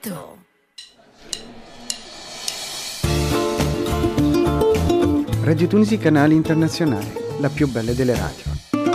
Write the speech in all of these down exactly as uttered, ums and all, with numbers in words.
Retro. Radio Tunisi, canale internazionale, la più bella delle radio.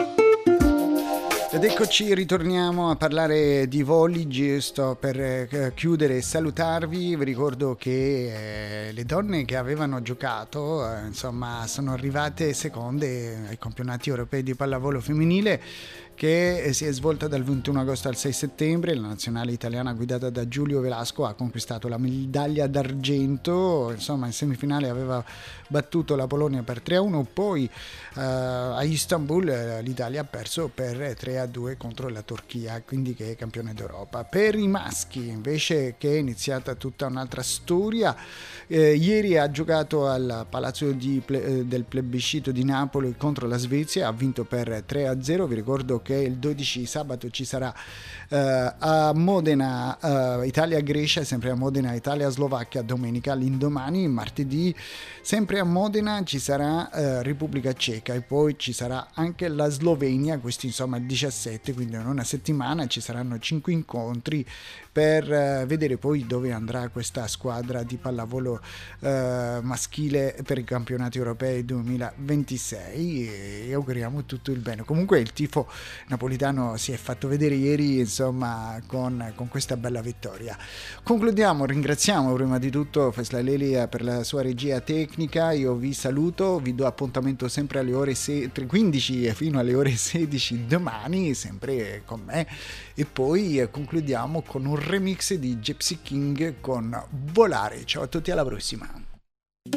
Ed eccoci, ritorniamo a parlare di voli. Sto per eh, chiudere e salutarvi. Vi ricordo che eh, le donne che avevano giocato eh, insomma sono arrivate seconde ai campionati europei di pallavolo femminile, che si è svolta dal ventuno agosto al sei settembre. La nazionale italiana guidata da Giulio Velasco ha conquistato la medaglia d'argento. Insomma, in semifinale aveva battuto la Polonia per tre a uno, poi eh, a Istanbul eh, l'Italia ha perso per tre a due contro la Turchia, quindi che è campione d'Europa. Per i maschi invece, che è iniziata tutta un'altra storia. Eh, ieri ha giocato al Palazzo di ple- eh, del Plebiscito di Napoli contro la Svezia, ha vinto per tre a zero. Vi ricordo che il dodici sabato ci sarà eh, a Modena eh, Italia-Grecia, sempre a Modena Italia-Slovacchia, domenica l'indomani. Martedì sempre a Modena ci sarà eh, Repubblica Ceca e poi ci sarà anche la Slovenia, questo insomma il diciassette, quindi in una settimana ci saranno cinque incontri per eh, vedere poi dove andrà questa squadra di pallavolo eh, maschile per i campionati europei duemilaventisei, e auguriamo tutto il bene. Comunque il tifo napolitano si è fatto vedere ieri, insomma, con, con questa bella vittoria. Concludiamo, ringraziamo prima di tutto Fesla Lelia per la sua regia tecnica. Io vi saluto, vi do appuntamento sempre alle ore quindici e fino alle ore sedici domani, sempre con me, e poi concludiamo con un remix di Gypsy King con Volare. Ciao a tutti, alla prossima.